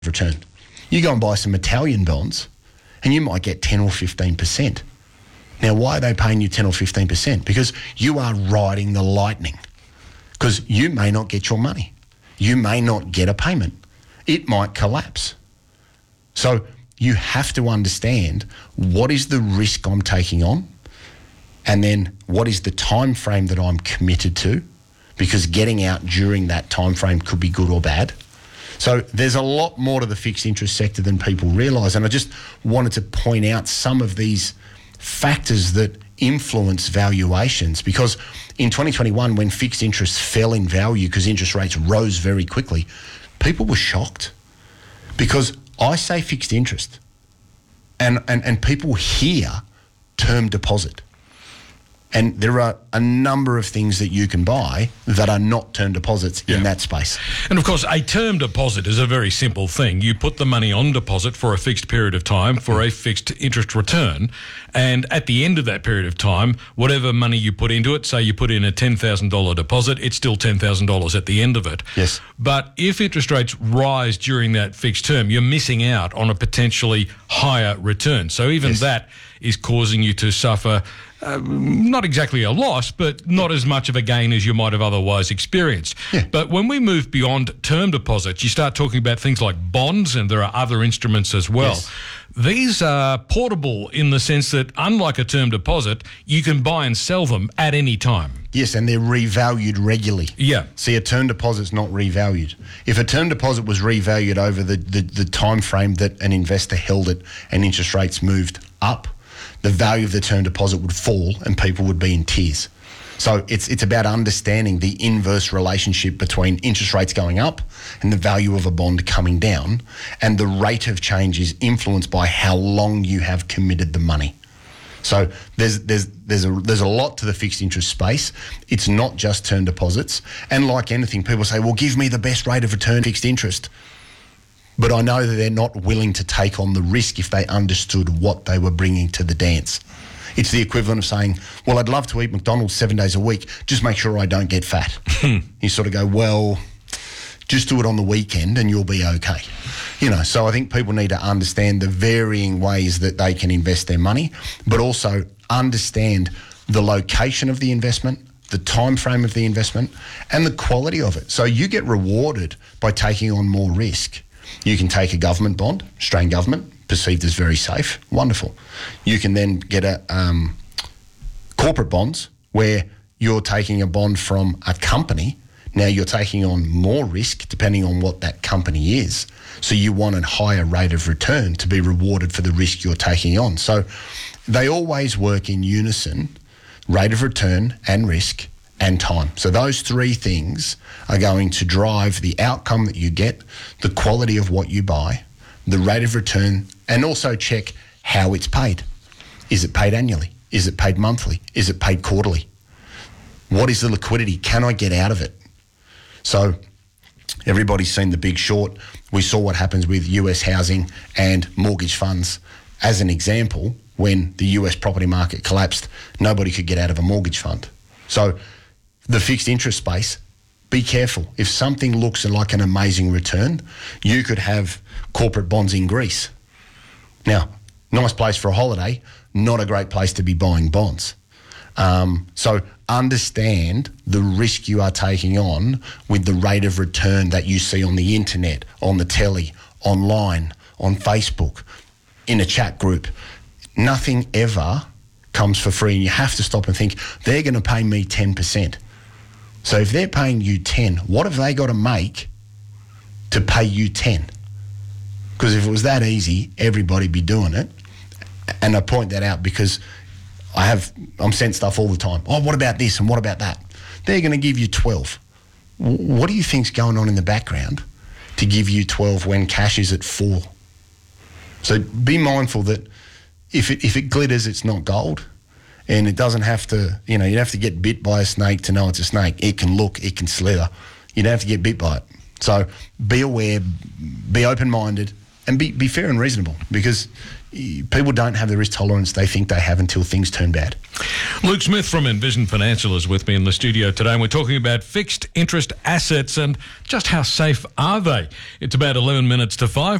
return. You go and buy some Italian bonds and you might get 10 or 15%. Now, why are they paying you 10 or 15%? Because you are riding the lightning. Because you may not get your money. You may not get a payment. It might collapse. So you have to understand what is the risk I'm taking on, and then what is the time frame that I'm committed to, because getting out during that time frame could be good or bad. So there's a lot more to the fixed interest sector than people realise, and I just wanted to point out some of these factors that influence valuations, because in 2021, when fixed interest fell in value because interest rates rose very quickly, people were shocked, because I say fixed interest and people hear term deposit. And there are a number of things that you can buy that are not term deposits in that space. And of course, a term deposit is a very simple thing. You put the money on deposit for a fixed period of time for a fixed interest return. And at the end of that period of time, whatever money you put into it, say you put in a $10,000 deposit, it's still $10,000 at the end of it. Yes. But if interest rates rise during that fixed term, you're missing out on a potentially higher return. So even that is causing you to suffer not exactly a loss, but not as much of a gain as you might have otherwise experienced. Yeah. But when we move beyond term deposits, you start talking about things like bonds, and there are other instruments as well. Yes. These are portable in the sense that, unlike a term deposit, you can buy and sell them at any time. Yes, and they're revalued regularly. Yeah. See, a term deposit's not revalued. If a term deposit was revalued over the time frame that an investor held it and interest rates moved up, the value of the term deposit would fall and people would be in tears. So it's about understanding the inverse relationship between interest rates going up and the value of a bond coming down, and the rate of change is influenced by how long you have committed the money. So there's a lot to the fixed interest space. It's not just term deposits. And like anything, people say, well, give me the best rate of return fixed interest. But I know that they're not willing to take on the risk if they understood what they were bringing to the dance. It's the equivalent of saying, well, I'd love to eat McDonald's 7 days a week, just make sure I don't get fat. You sort of go, well, just do it on the weekend and you'll be okay. So I think people need to understand the varying ways that they can invest their money, but also understand the location of the investment, the time frame of the investment, and the quality of it. So you get rewarded by taking on more risk. You can take a government bond, Australian government, perceived as very safe, wonderful. You can then get a corporate bonds, where you're taking a bond from a company. Now you're taking on more risk depending on what that company is. So you want a higher rate of return to be rewarded for the risk you're taking on. So they always work in unison, rate of return and risk and time. So those three things are going to drive the outcome that you get, the quality of what you buy, the rate of return, and also check how it's paid. Is it paid annually? Is it paid monthly? Is it paid quarterly? What is the liquidity? Can I get out of it? So everybody's seen The Big Short. We saw what happens with US housing and mortgage funds. As an example, when the US property market collapsed, nobody could get out of a mortgage fund. So the fixed interest space, be careful. If something looks like an amazing return, you could have corporate bonds in Greece. Now, nice place for a holiday, not a great place to be buying bonds. So understand the risk you are taking on with the rate of return that you see on the internet, on the telly, online, on Facebook, in a chat group. Nothing ever comes for free, and you have to stop and think, they're going to pay me 10%. So if they're paying you 10, what have they got to make to pay you 10? Because if it was that easy, everybody'd be doing it. And I point that out because I'm sent stuff all the time. Oh, what about this and what about that? They're going to give you 12. What do you think's going on in the background to give you 12 when cash is at 4? So be mindful that if it glitters, it's not gold. And it doesn't have to, you don't have to get bit by a snake to know it's a snake. It can look, it can slither. You don't have to get bit by it. So be aware, be open-minded, and be fair and reasonable, because people don't have the risk tolerance they think they have until things turn bad. Luke Smith from Envision Financial is with me in the studio today, and we're talking about fixed interest assets and just how safe are they. It's about 11 minutes to 5.